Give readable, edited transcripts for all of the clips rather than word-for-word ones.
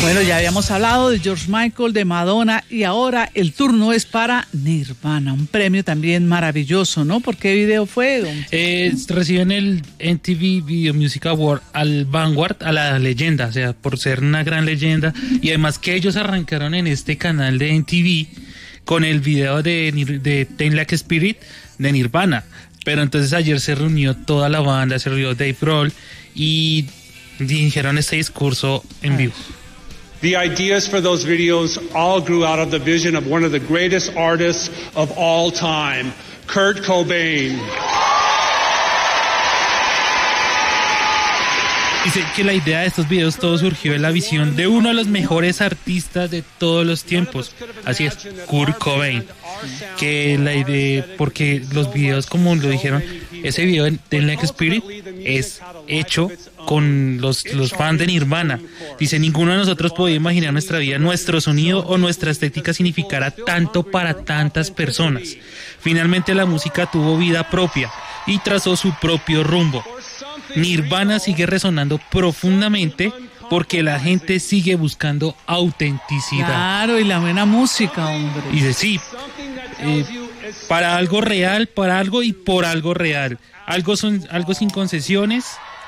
Bueno, ya habíamos hablado de George Michael, de Madonna, y ahora el turno es para Nirvana, un premio también maravilloso, ¿no? ¿Por qué video fue, don? Reciben el MTV Video Music Award al Vanguard, a la leyenda, o sea, por ser una gran leyenda, y además que ellos arrancaron en este canal de MTV con el video de Taint Like Spirit de Nirvana, pero entonces ayer se reunió toda la banda, se reunió Dave Grohl y dijeron este discurso en vivo. The ideas for those videos all grew out of the vision of one of the greatest artists of all time, Kurt Cobain. Dice que la idea de estos videos todo surgió de la visión de uno de los mejores artistas de todos los tiempos. Así es, Kurt Cobain. Que la idea, porque los videos, como lo dijeron, ese video de Like Spirit es hecho con los fans de Nirvana. Dice, ninguno de nosotros podía imaginar nuestra vida, nuestro sonido o nuestra estética significara tanto para tantas personas. Finalmente la música tuvo vida propia y trazó su propio rumbo. Nirvana sigue resonando profundamente porque la gente sigue buscando autenticidad. Claro, y la buena música, hombre. Y dice, sí, para algo real, para algo y por algo real. Algo sin concesiones.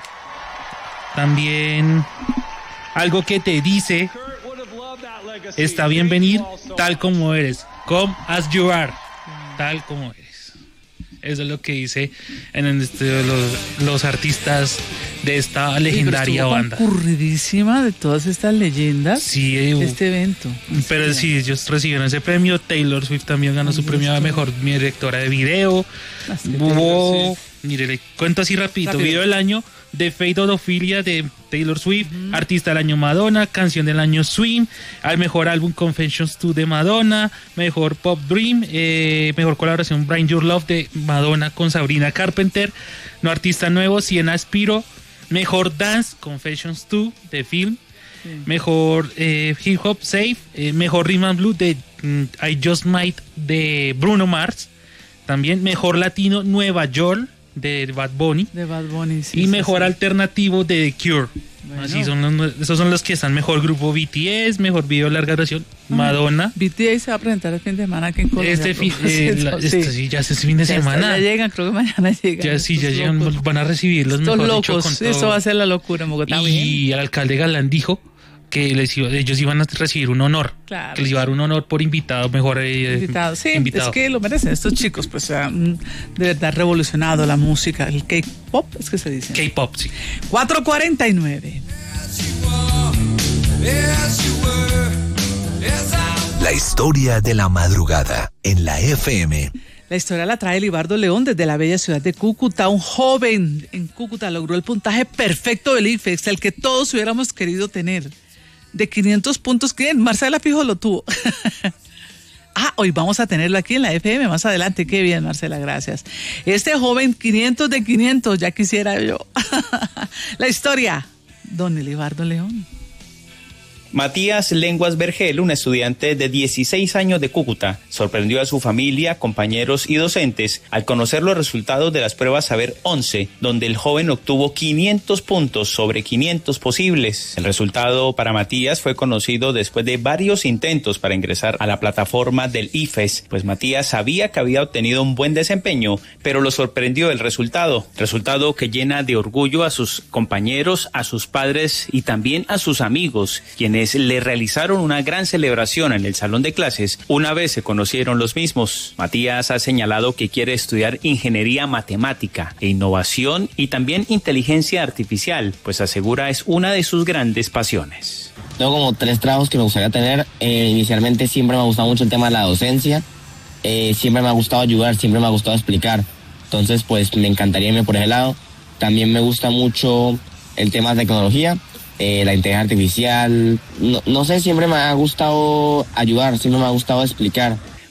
También algo que te dice, está bien venir tal como eres. Come as you are. Tal como eres. Eso es lo que dice los artistas de esta legendaria banda. Concurridísima de todas estas leyendas. Sí, de este evento. Pero sí, ellos recibieron ese premio. Taylor Swift también ganó su premio a mejor directora de video. Mire, le cuento así rapidito. Video del año de Fate of Ophelia de Taylor Swift, artista del año Madonna, canción del año Swim, al mejor álbum Confessions 2 de Madonna, mejor Pop Dream, mejor colaboración Bring Your Love de Madonna con Sabrina Carpenter, no artista nuevo Sienna Spiro, mejor Dance Confessions 2 de Film, mejor Hip Hop Safe, mejor Rhythm and Blues de I Just Might de Bruno Mars, también mejor latino Nueva York de Bad Bunny, sí, y mejor alternativo de The Cure. Bueno. Así esos son los que están. Mejor grupo BTS, mejor video de larga duración Madonna. BTS se va a presentar el fin de semana aquí en Colombia. Sí, ya es fin de semana. Ya llegan, creo que mañana llegan. Ya llegan, van a recibir los mejores locos. Eso va a ser la locura en Bogotá. Y el alcalde Galán dijo que ellos iban a recibir un honor, claro, que les iba a dar un honor por invitado, mejor invitado. Sí, invitado. Es que lo merecen estos chicos, pues de verdad revolucionado la música, el K-pop, es que se dice. K-pop, sí. 4:49. La historia de la madrugada en la FM. La historia la trae Libardo León desde la bella ciudad de Cúcuta. Un joven en Cúcuta logró el puntaje perfecto del IFEX, el que todos hubiéramos querido tener. De 500 puntos, ¿quién? Marcela Fijo lo tuvo. Hoy vamos a tenerlo aquí en la FM más adelante. Qué bien, Marcela, gracias. Este joven, 500 de 500, ya quisiera yo. La historia, don Libardo León. Matías Lenguas Vergel, un estudiante de 16 años de Cúcuta, sorprendió a su familia, compañeros y docentes al conocer los resultados de las pruebas Saber 11, donde el joven obtuvo 500 puntos sobre 500 posibles. El resultado para Matías fue conocido después de varios intentos para ingresar a la plataforma del IFES, pues Matías sabía que había obtenido un buen desempeño, pero lo sorprendió el resultado que llena de orgullo a sus compañeros, a sus padres y también a sus amigos, quienes le realizaron una gran celebración en el salón de clases una vez se conocieron los mismos. Matías ha señalado que quiere estudiar ingeniería matemática e innovación y también inteligencia artificial, pues asegura es una de sus grandes pasiones. Tengo como 3 trabajos que me gustaría tener. Inicialmente siempre me ha gustado mucho el tema de la docencia, siempre me ha gustado ayudar, siempre me ha gustado explicar, entonces pues me encantaría irme por ese lado. También me gusta mucho el tema de tecnología, la inteligencia artificial, no sé, siempre me ha gustado ayudar, siempre me ha gustado explicar.